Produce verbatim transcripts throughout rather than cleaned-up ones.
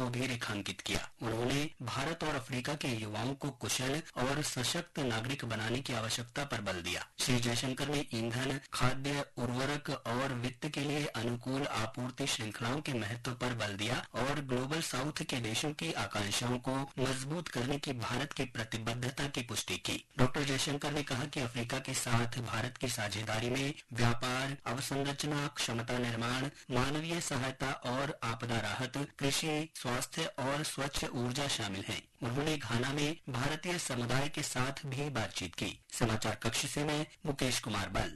को भी रेखांकित किया। उन्होंने भारत और अफ्रीका के युवाओं को कुशल और सशक्त नागरिक बनाने की आवश्यकता पर बल दिया। श्री जयशंकर ने ईंधन, खाद्य, उर्वरक और वित्त के लिए अनुकूल आपूर्ति श्रृंखलाओं के महत्व पर बल दिया और ग्लोबल साउथ के देशों की आकांक्षाओं को मजबूत करने की भारत की प्रतिबद्धता की पुष्टि की। डॉक्टर जयशंकर ने कहा कि अफ्रीका के साथ भारत की साझेदारी में व्यापार, अवसंरचना, क्षमता निर्माण, मानवीय सहायता और आपदा राहत, कृषि, स्वास्थ्य और स्वच्छ ऊर्जा शामिल हैं। उन्होंने घाना में भारतीय समुदाय के साथ भी बातचीत की। समाचार कक्ष से मैं मुकेश कुमार बल।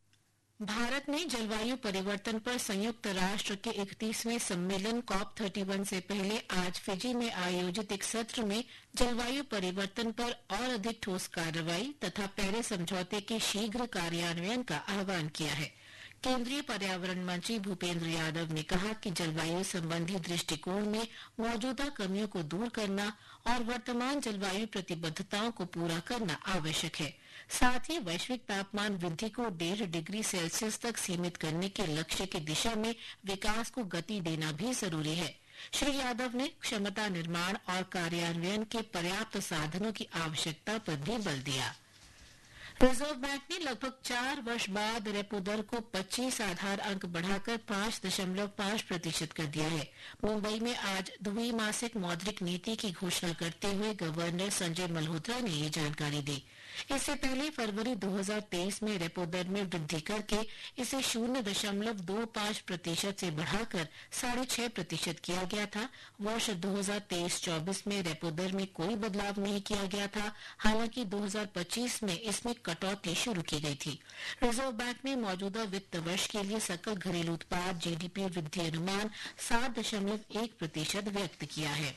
भारत ने जलवायु परिवर्तन पर संयुक्त राष्ट्र के इकतीसवें सम्मेलन कॉप इकतीस से पहले आज फिजी में आयोजित एक सत्र में जलवायु परिवर्तन पर और अधिक ठोस कार्रवाई तथा पेरिस समझौते के शीघ्र कार्यान्वयन का आह्वान किया है। केंद्रीय पर्यावरण मंत्री भूपेंद्र यादव ने कहा कि जलवायु संबंधी दृष्टिकोण में मौजूदा कमियों को दूर करना और वर्तमान जलवायु प्रतिबद्धताओं को पूरा करना आवश्यक है। साथ ही वैश्विक तापमान वृद्धि को डेढ़ डिग्री सेल्सियस तक सीमित करने के लक्ष्य की दिशा में विकास को गति देना भी जरूरी है। श्री यादव ने क्षमता निर्माण और कार्यान्वयन के पर्याप्त साधनों की आवश्यकता पर भी बल दिया। रिजर्व बैंक ने लगभग चार वर्ष बाद रेपो दर को पच्चीस आधार अंक बढ़ाकर पांच दशमलव पांच प्रतिशत कर दिया है। मुंबई में आज द्विमासिक मौद्रिक नीति की घोषणा करते हुए गवर्नर संजय मल्होत्रा ने ये जानकारी दी। इससे पहले फरवरी दो हज़ार तेईस में रेपो दर में वृद्धि करके इसे शून्य दशमलव दो पांच प्रतिशत से बढ़ाकर साढ़े छह प्रतिशत किया गया था। वर्ष दो हज़ार तेईस चौबीस में रेपो दर में कोई बदलाव नहीं किया गया था। हालांकि दो हज़ार पच्चीस में इसमें कटौती शुरू की गई थी। रिजर्व बैंक ने मौजूदा वित्त वर्ष के लिए सकल घरेलू उत्पाद जीडीपी वृद्धि अनुमान सात दशमलव एक प्रतिशत व्यक्त किया है।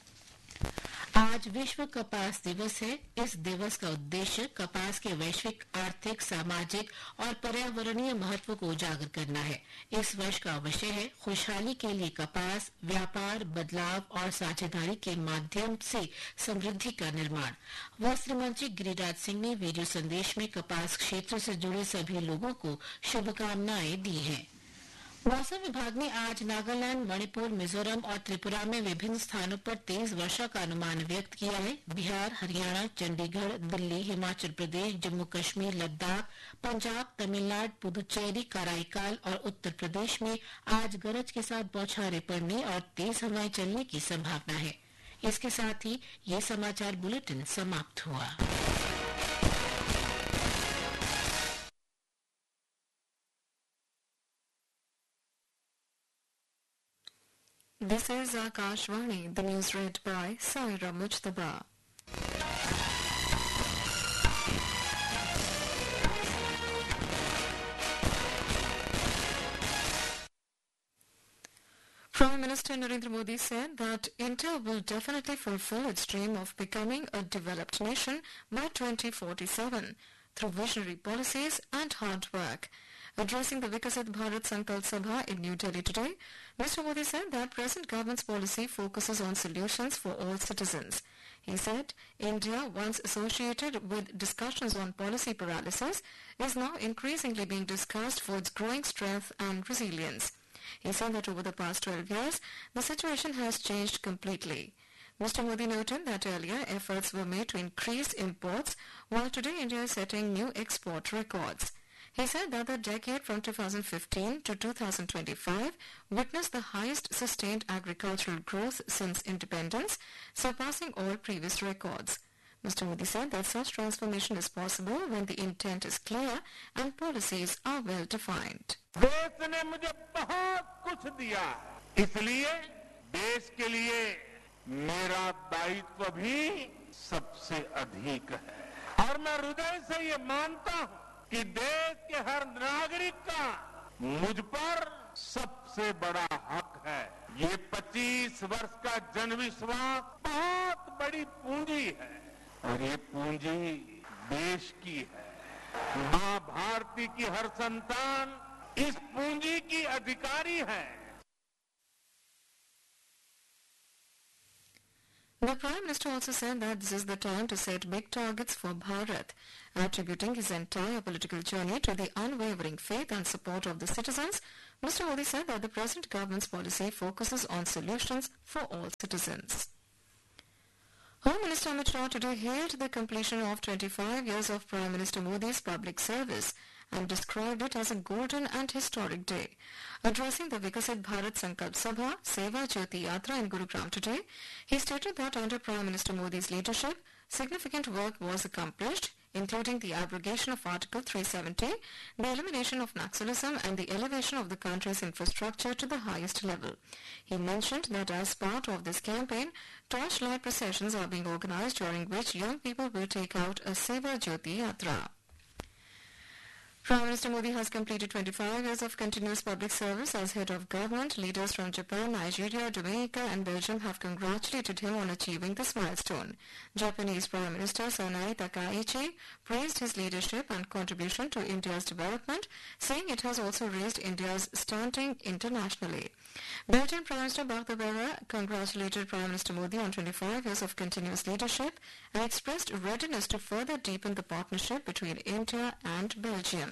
आज विश्व कपास दिवस है। इस दिवस का उद्देश्य कपास के वैश्विक आर्थिक, सामाजिक और पर्यावरणीय महत्व को उजागर करना है। इस वर्ष का विषय है खुशहाली के लिए कपास, व्यापार, बदलाव और साझेदारी के माध्यम से समृद्धि का निर्माण। वस्त्र मंत्री गिरिराज सिंह ने वीडियो संदेश में कपास क्षेत्र से जुड़े सभी लोगों को शुभकामनाएं दी हैं। मौसम विभाग ने आज नागालैंड, मणिपुर, मिजोरम और त्रिपुरा में विभिन्न स्थानों पर तेज वर्षा का अनुमान व्यक्त किया है। बिहार, हरियाणा, चंडीगढ़, दिल्ली, हिमाचल प्रदेश, जम्मू कश्मीर, लद्दाख, पंजाब, तमिलनाडु, पुदुचेरी, कराईकाल और उत्तर प्रदेश में आज गरज के साथ बौछारें पड़ने और तेज हवाएं चलने की संभावना है। इसके साथ ही ये समाचार बुलेटिन समाप्त हुआ। This is Akashvani, the news read by Saira Mujtaba. Prime Minister Narendra Modi said that India will definitely fulfill its dream of becoming a developed nation by twenty forty-seven through visionary policies and hard work. Addressing the Vikasit Bharat Sankalp Sabha in New Delhi today, Mister Modi said that present government's policy focuses on solutions for all citizens. He said India, once associated with discussions on policy paralysis, is now increasingly being discussed for its growing strength and resilience. He said that over the past twelve years, the situation has changed completely. Mister Modi noted that earlier efforts were made to increase imports, while today India is setting new export records. He said that the decade from two thousand fifteen to two thousand twenty-five witnessed the highest sustained agricultural growth since independence, surpassing all previous records. Mister Modi said that such transformation is possible when the intent is clear and policies are well defined. देश ने मुझे बहुत कुछ दिया, इसलिए देश के लिए मेरा दायित्व भी सबसे अधिक है और मैं हृदय से ये मानता हूं कि देश के हर नागरिक का मुझ पर सबसे बड़ा हक है। ये पच्चीस वर्ष का जनविश्वास बहुत बड़ी पूंजी है और ये पूंजी देश की है। मां भारती की हर संतान इस पूंजी की अधिकारी है। The Prime Minister also said that this is the time to set big targets for Bharat, attributing his entire political journey to the unwavering faith and support of the citizens Mister Modi said that the present government's policy focuses on solutions for all citizens. Home Minister Amit Shah today hailed the completion of twenty-five years of Prime Minister Modi's public service and described it as a golden and historic day. Addressing the Vikasit Bharat Sankalp Sabha Seva Jyoti Yatra in Gurugram today, he stated that under Prime Minister Modi's leadership, significant work was accomplished, including the abrogation of Article three seventy, the elimination of Naxalism and the elevation of the country's infrastructure to the highest level. He mentioned that as part of this campaign, torchlight processions are being organized during which young people will take out a Seva Jyoti Yatra. Prime Minister Modi has completed twenty-five years of continuous public service as head of government. Leaders from Japan, Nigeria, Dominica and Belgium have congratulated him on achieving this milestone. Japanese Prime Minister Sanai Takaichi praised his leadership and contribution to India's development, saying it has also raised India's standing internationally. Belgian Prime Minister Bart de Wever congratulated Prime Minister Modi on twenty-five years of continuous leadership and expressed readiness to further deepen the partnership between India and Belgium.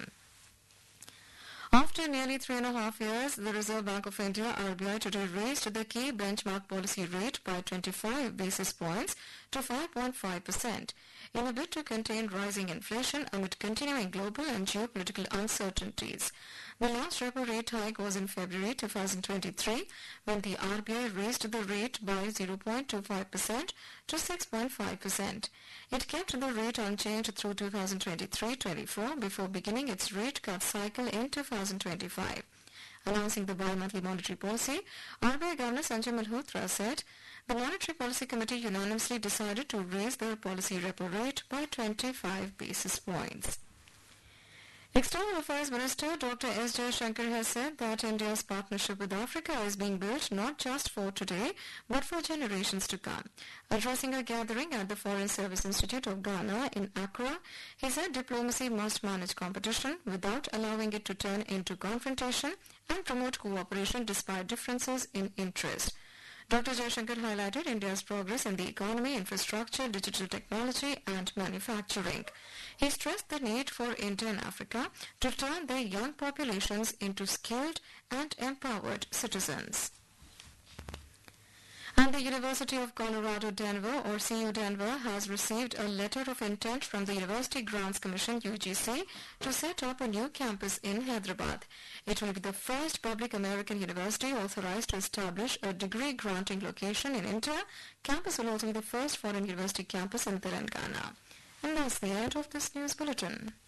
After nearly three and a half years, the Reserve Bank of India, R B I, today raised the key benchmark policy rate by twenty-five basis points to five point five percent in a bid to contain rising inflation amid continuing global and geopolitical uncertainties. The last repo rate hike was in February twenty twenty-three, when the R B I raised the rate by zero point two five percent to six point five percent. It kept the rate unchanged through two thousand twenty-three twenty-four before beginning its rate cut cycle in two thousand twenty-five. Announcing the bi-monthly monetary policy, R B I Governor Sanjay Malhotra said the Monetary Policy Committee unanimously decided to raise the policy repo rate by twenty-five basis points. External Affairs Minister Doctor S Jaishankar has said that India's partnership with Africa is being built not just for today, but for generations to come. Addressing a gathering at the Foreign Service Institute of Ghana in Accra, he said diplomacy must manage competition without allowing it to turn into confrontation and promote cooperation despite differences in interest. Doctor Jaishankar highlighted India's progress in the economy, infrastructure, digital technology and manufacturing. He stressed the need for India and Africa to turn their young populations into skilled and empowered citizens. And the University of Colorado Denver, or C U Denver, has received a letter of intent from the University Grants Commission, U G C, to set up a new campus in Hyderabad. It will be the first public American university authorized to establish a degree-granting location in India. Campus will also be the first foreign university campus in Telangana. And that's the end of this news bulletin.